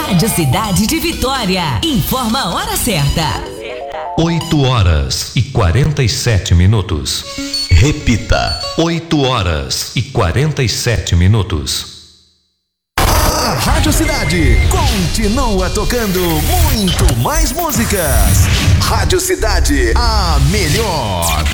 Rádio Cidade de Vitória. Informa a hora certa. 8h47. Repita. 8h47. A Rádio Cidade continua tocando muito mais músicas. Rádio Cidade, a melhor.